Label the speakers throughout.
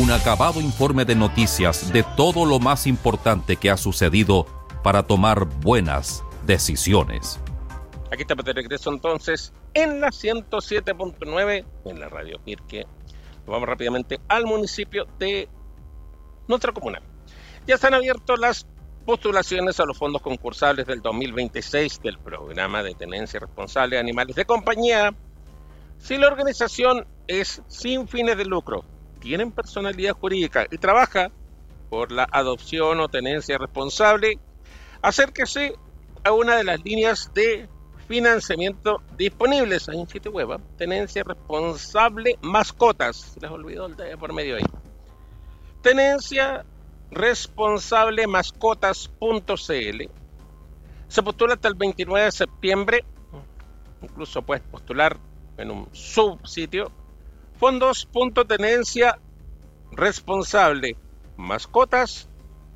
Speaker 1: Un acabado informe de noticias de todo lo más importante que ha sucedido para tomar buenas decisiones.
Speaker 2: Aquí estamos de regreso entonces en la 107.9 en la radio Pirque. Vamos rápidamente al municipio de nuestra comuna. Ya están abiertas las postulaciones a los fondos concursables del 2026 del programa de tenencia responsable de animales de compañía. Si la organización es sin fines de lucro, tienen personalidad jurídica y trabaja por la adopción o tenencia responsable, acérquese a una de las líneas de financiamiento disponibles. Hay un sitio web, tenencia responsable mascotas. Se les olvidó el de por medio ahí. Tenencia responsable mascotas.cl. Se postula hasta el 29 de septiembre. Incluso puedes postular en un subsitio. Fondos.tenencia responsable mascotas.cl.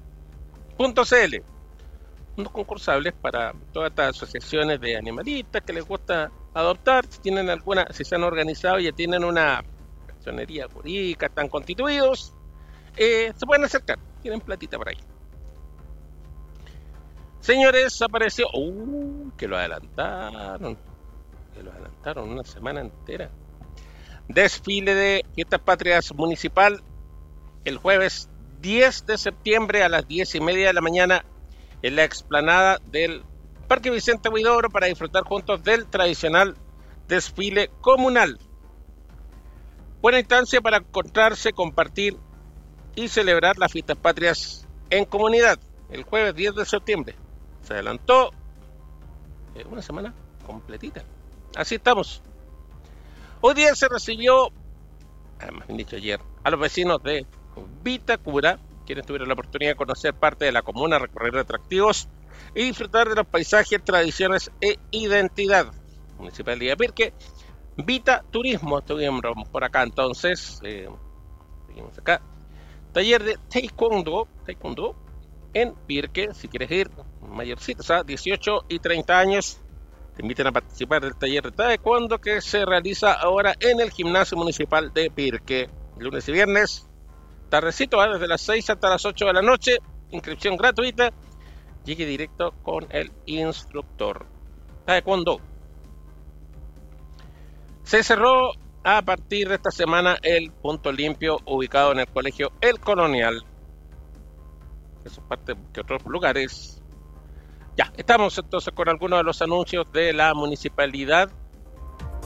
Speaker 2: Fondos concursables para todas estas asociaciones de animalistas que les gusta adoptar. Si tienen alguna, si se han organizado y ya tienen una personería jurídica, están constituidos, se pueden acercar, tienen platita por ahí. Señores, apareció, que lo adelantaron una semana entera. Desfile de Fiestas Patrias Municipal el jueves 10 de septiembre a las 10:30 de la mañana en la explanada del Parque Vicente Huidobro para disfrutar juntos del tradicional desfile comunal. Buena instancia para encontrarse, compartir y celebrar las Fiestas Patrias en comunidad el jueves 10 de septiembre. Se adelantó una semana completita. Así estamos. Hoy día se recibió, más bien dicho ayer, a los vecinos de Vitacura, quienes tuvieron la oportunidad de conocer parte de la comuna, recorrer atractivos y disfrutar de los paisajes, tradiciones e identidad. Municipalidad de Pirque, Vita Turismo, estuvimos por acá entonces, seguimos acá. Taller de Taekwondo en Pirque, si quieres ir, mayorcitos, 18 y 30 años. Te invitan a participar del taller de Taekwondo que se realiza ahora en el Gimnasio Municipal de Pirque. Lunes y viernes, tardecito, desde las 6 hasta las 8 de la noche. Inscripción gratuita. Llegue directo con el instructor. Taekwondo. Se cerró a partir de esta semana el punto limpio ubicado en el colegio El Colonial. Eso es parte de otros lugares. Ya, estamos entonces con algunos de los anuncios de la municipalidad.